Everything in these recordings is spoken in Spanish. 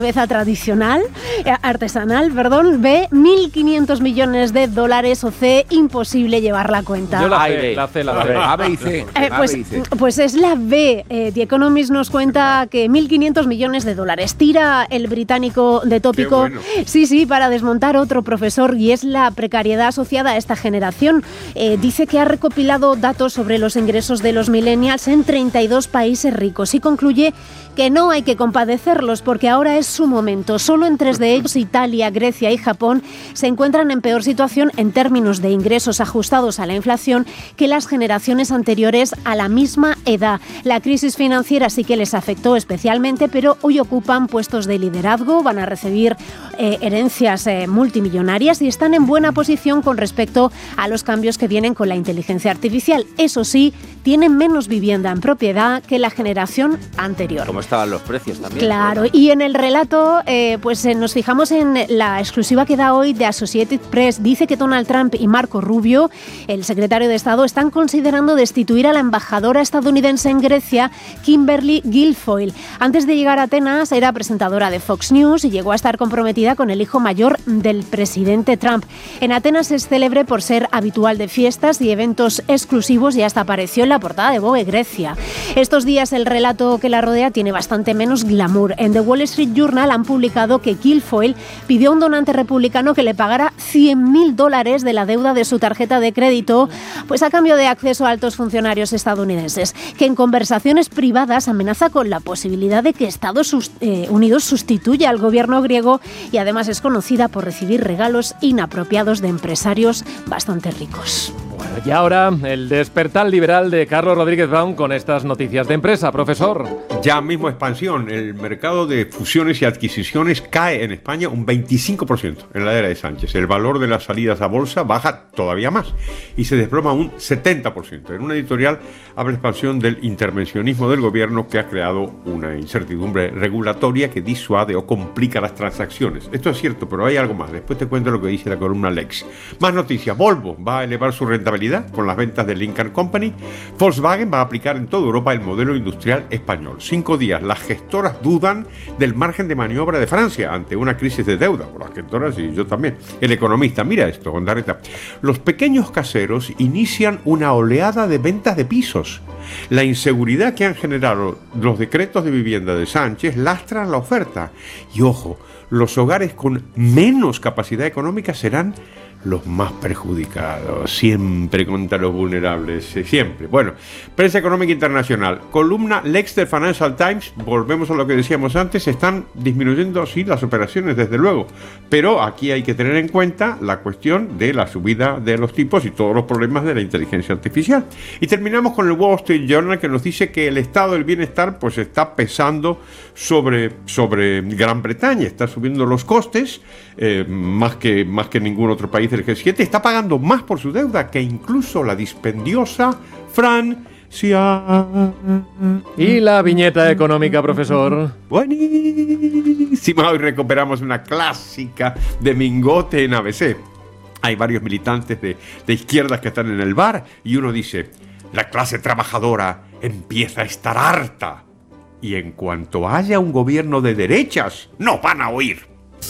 cerveza tradicional, artesanal, ve $1.500 millones o C, imposible llevar la cuenta. Yo la B. A, B y C. Pues es la B. The Economist nos cuenta que $1.500 millones. Tira el británico de tópico. Bueno. Sí, para desmontar otro profesor, y es la precariedad asociada a esta generación. Dice que ha recopilado datos sobre los ingresos de los millennials en 32 países ricos y concluye que no hay que compadecerlos porque ahora es su momento. Solo en 3 de ellos, Italia, Grecia y Japón, se encuentran en peor situación en términos de ingresos ajustados a la inflación que las generaciones anteriores a la misma edad. La crisis financiera sí que les afectó especialmente, pero hoy ocupan puestos de liderazgo, van a recibir herencias multimillonarias y están en buena posición con respecto a los cambios que vienen con la inteligencia artificial. Eso sí, tienen menos vivienda en propiedad que la generación anterior. ¿Cómo estaban los precios también? Claro, y en el relato nos fijamos en la exclusiva que da hoy de Associated Press. Dice que Donald Trump y Marco Rubio, el secretario de Estado, están considerando destituir a la embajadora estadounidense en Grecia, Kimberly Guilfoyle. Antes de llegar a Atenas era presentadora de Fox News y llegó a estar comprometida con el hijo mayor del presidente Trump. En Atenas es célebre por ser habitual de fiestas y eventos exclusivos y hasta apareció en la portada de Vogue Grecia. Estos días el relato que la rodea tiene bastante menos glamour. En The Wall Street Journal han publicado que Guilfoyle pidió a un donante republicano que le pagara $100.000 de la deuda de su tarjeta de crédito, pues a cambio de acceso a altos funcionarios estadounidenses, que en conversaciones privadas amenaza con la posibilidad de que Estados Unidos sustituya al gobierno griego, y además es conocida por recibir regalos inapropiados de empresarios bastante ricos. Bueno, y ahora el despertar liberal de Carlos Rodríguez Brown con estas noticias de empresa, profesor. Ya mismo expansión. El mercado de fusiones y adquisiciones cae en España un 25% en la era de Sánchez. El valor de las salidas a bolsa baja todavía más y se desploma un 70%. En una editorial habla expansión del intervencionismo del gobierno que ha creado una incertidumbre regulatoria que disuade o complica las transacciones. Esto es cierto, pero hay algo más. Después te cuento lo que dice la columna Lex. Más noticias. Volvo va a elevar su rentabilidad con las ventas de Lincoln Company. Volkswagen va a aplicar en toda Europa el modelo industrial español. 5 días. Las gestoras dudan del margen de maniobra de Francia ante una crisis de deuda. Por las gestoras y yo también. El economista, mira esto, Ondarreta. Los pequeños caseros inician una oleada de ventas de pisos. La inseguridad que han generado los decretos de vivienda de Sánchez lastran la oferta. Y ojo, los hogares con menos capacidad económica serán los más perjudicados, siempre contra los vulnerables, siempre. Bueno, prensa económica internacional, columna Lex del Financial Times, volvemos a lo que decíamos antes, están disminuyendo, sí, las operaciones, desde luego, pero aquí hay que tener en cuenta la cuestión de la subida de los tipos y todos los problemas de la inteligencia artificial. Y terminamos con el Wall Street Journal, que nos dice que el estado del bienestar pues está pesando sobre Gran Bretaña, está subiendo los costes, más que ningún otro país del G7, está pagando más por su deuda que incluso la dispendiosa Francia. ¿Y la viñeta económica, profesor? Buenísima. Hoy recuperamos una clásica de Mingote en ABC. Hay varios militantes de izquierdas que están en el bar y uno dice: la clase trabajadora empieza a estar harta y en cuanto haya un gobierno de derechas no van a oír.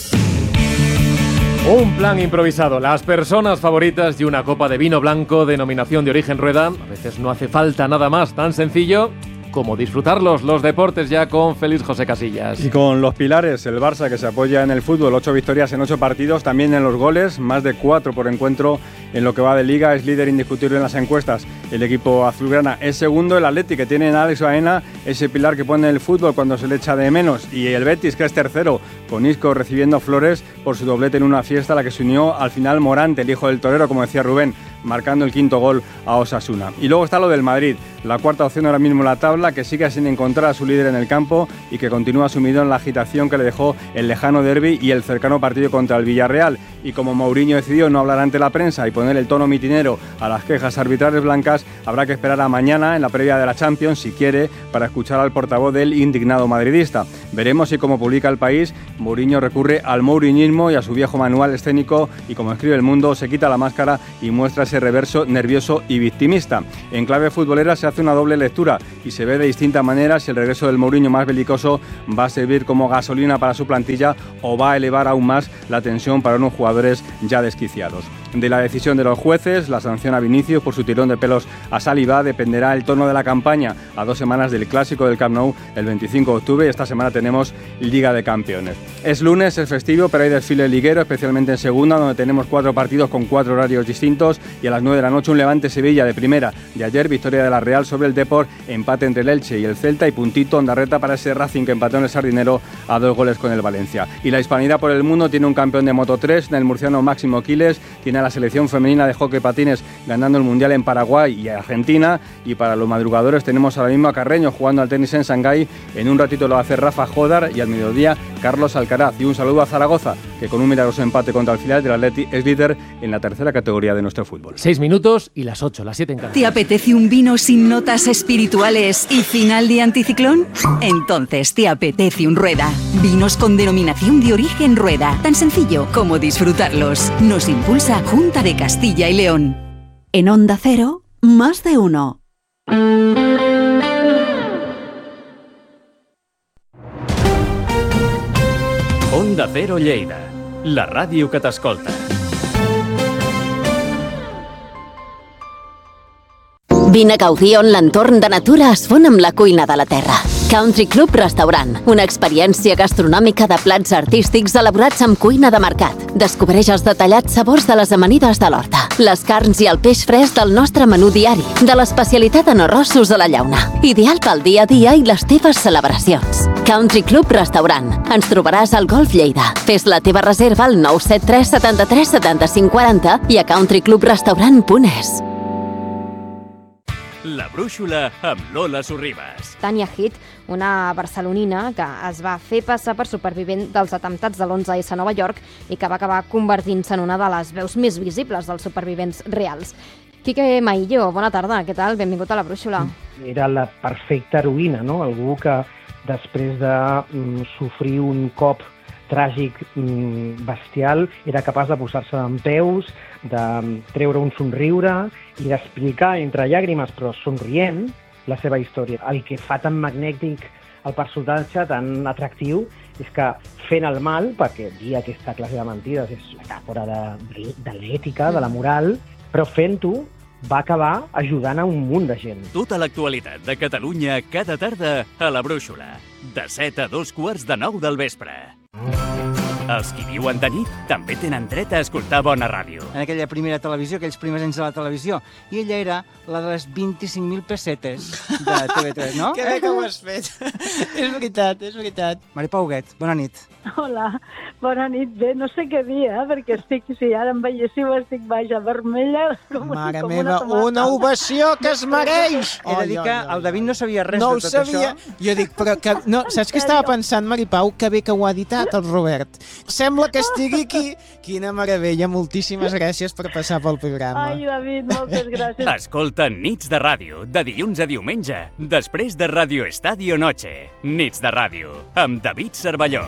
Un plan improvisado, las personas favoritas y una copa de vino blanco, denominación de origen Rueda. A veces no hace falta nada más, tan sencillo como disfrutarlos. Los deportes ya con Félix José Casillas. Y con los pilares, el Barça, que se apoya en el fútbol, 8 victorias en 8 partidos, también en los goles, más de 4 por encuentro en lo que va de Liga, es líder indiscutible en las encuestas. El equipo azulgrana es segundo, el Atleti, que tiene en Alex Baena, ese pilar que pone el fútbol cuando se le echa de menos, y el Betis, que es tercero, con Isco recibiendo flores por su doblete en una fiesta a la que se unió al final Morante, el hijo del torero, como decía Rubén, marcando el 5º gol a Osasuna. Y luego está lo del Madrid, la cuarta opción ahora mismo en la tabla, que sigue sin encontrar a su líder en el campo y que continúa sumido en la agitación que le dejó el lejano derbi y el cercano partido contra el Villarreal. Y como Mourinho decidió no hablar ante la prensa y poner el tono mitinero a las quejas arbitrales blancas, Iglesias habrá que esperar a mañana en la previa de la Champions, si quiere, para escuchar al portavoz del indignado madridista. Veremos si, como publica El País, Mourinho recurre al mouriñismo y a su viejo manual escénico y, como escribe El Mundo, se quita la máscara y muestra ese reverso nervioso y victimista. En clave futbolera se hace una doble lectura y se ve de distinta manera si el regreso del Mourinho más belicoso va a servir como gasolina para su plantilla o va a elevar aún más la tensión para unos jugadores ya desquiciados. De la decisión de los jueces, la sanción a Vinicius por su tirón de pelos a Saliba dependerá el tono de la campaña a 2 semanas del clásico del Camp Nou el 25 de octubre y esta semana tenemos Liga de Campeones. Es lunes, es festivo, pero hay desfile liguero, especialmente en segunda, donde tenemos 4 partidos con 4 horarios distintos y a las 9 de la noche un Levante-Sevilla de primera. De ayer, victoria de la Real sobre el Depor, empate entre el Elche y el Celta y puntito Ondarreta para ese Racing que empató en el Sardinero a 2 goles con el Valencia. Y la hispanidad por el mundo tiene un campeón de Moto3, en el murciano Máximo Quiles, tiene a la selección femenina de hockey patines ganando el Mundial en Paraguay y Argentina, y para los madrugadores tenemos ahora mismo a Carreño jugando al tenis en Shanghái, en un ratito lo va a hacer Rafa Jodar y al mediodía Carlos Alcaraz. Y un saludo a Zaragoza, que con un milagroso empate contra el filial del Atleti es líder en la tercera categoría de nuestro fútbol. 6 minutos y las 8, las 7 en Canarias. ¿Te apetece un vino sin notas espirituales y final de anticiclón? Entonces te apetece un Rueda. Vinos con denominación de origen Rueda. Tan sencillo como disfrutarlos. Nos impulsa Junta de Castilla y León. En Onda Cero, más de uno. Onda Cero Lleida, la ràdio que t'escolta. Vine a gaudir on l'entorn de natura es fon amb la cuina de la terra. Country Club Restaurant, una experiència gastronòmica de plats artístics elaborats amb cuina de mercat. Descobreix els detallats sabors de les amanides de l'horta, les carns i el peix fresc del nostre menú diari, de l'especialitat en arrossos a la llauna. Ideal pel dia a dia i les teves celebracions. Country Club Restaurant. Ens trobaràs al Golf Lleida. Fes la teva reserva al 973 73 75 40 i a countryclubrestaurant.es. La brúixola amb Lola Sorribas. Tania Heath, una barcelonina que es va fer passar per supervivent dels atemptats de l'11S a Nova York i que va acabar convertint-se en una de les veus més visibles dels supervivents reals. Quique Maillo, bona tarda, què tal? Benvingut a la brúixola. Era la perfecta heroïna, no? Algú que després de sofrir un cop tràgic, bestial, era capaç de posar-se en peus, de treure un somriure i d'explicar entre llàgrimes, però somrient, la seva història. El que fa tan magnètic el personatge, tan atractiu, és que fent el mal, perquè dir aquesta classe de mentides és la metàfora de l'ètica, de la moral, però fent-ho va acabar ajudant a un munt de gent. Tota l'actualitat de Catalunya cada tarda a la brúixola, de 7 a 2:15 del vespre. Els qui viuen de nit també tenen dret a escoltar bona ràdio. En aquella primera televisió, aquells primers anys de la televisió. I ella era la de les 25.000 pessetes de TV3, no? Que bé que ho has fet. És veritat, és veritat. Maripau Huguet, bona nit. Hola, bona nit. Bé, no sé què dir, perquè estic, si ara em veiéssiu, estic vaja, vermella. Mare meva, una ovació que es mereix! He de dir que el David no sabia res no de tot sabia. això. Jo dic, però que, no, saps què estava pensant, Maripau? Que bé que ho ha editat el Robert. Sembla que estigui aquí. Quina meravella, moltíssimes gràcies per passar pel programa. Ai, David, moltes gràcies. Escolta Nits de Ràdio, de dilluns a diumenge, després de Radio Estadio Noche. Nits de Ràdio, amb David Cervelló.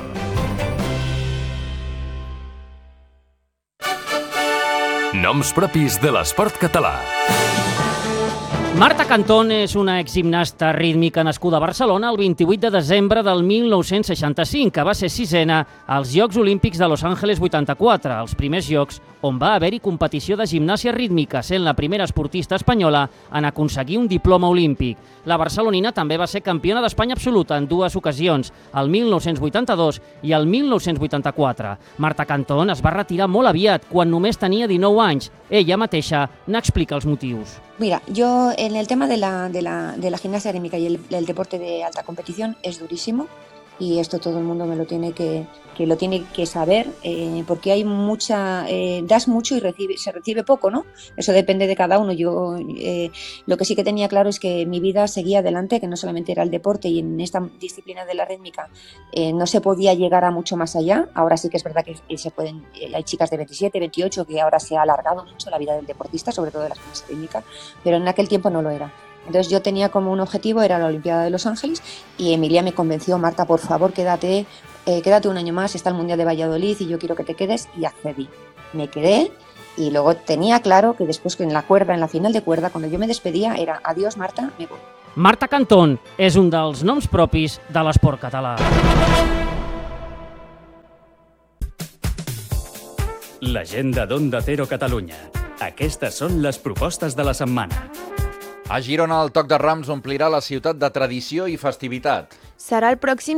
Noms propis de l'esport català. Marta Cantón és una exgimnasta rítmica nascuda a Barcelona el 28 de desembre del 1965, que va ser sisena als Jocs Olímpics de Los Angeles 84, els primers jocs on va haver-hi competició de gimnàsia rítmica, sent la primera esportista espanyola en aconseguir un diploma olímpic. La barcelonina també va ser campiona d'Espanya absoluta en 2 ocasions, el 1982 i el 1984. Marta Cantón es va retirar molt aviat, quan només tenia 19 anys. Ella mateixa n'explica els motius. Mira, yo en el tema de la gimnasia rítmica y el deporte de alta competición es durísimo. y esto todo el mundo me lo tiene que saber, porque hay mucha, das mucho y se recibe poco, ¿no? Eso depende de cada uno. Yo lo que sí que tenía claro es que mi vida seguía adelante, que no solamente era el deporte, y en esta disciplina de la rítmica no se podía llegar a mucho más allá. Ahora sí que es verdad que hay chicas de 27, 28, que ahora se ha alargado mucho la vida del deportista, sobre todo de las clases rítmicas, pero en aquel tiempo no lo era. Entonces yo tenía como un objetivo, era la Olimpiada de Los Ángeles, y Emilia me convenció: Marta, por favor, quédate un año más, está el Mundial de Valladolid y yo quiero que te quedes, y accedí. Me quedé, y luego tenía claro que después, que en la final de cuerda, cuando yo me despedía, era adiós, Marta, me voy. Marta Cantón és un dels noms propis de l'esport català. L'agenda d'Onda Cero Catalunya. Aquestes són les propostes de la setmana. A Girona, el Toc de Rams omplirà la ciutat de tradició i festivitat. Serà el pròxim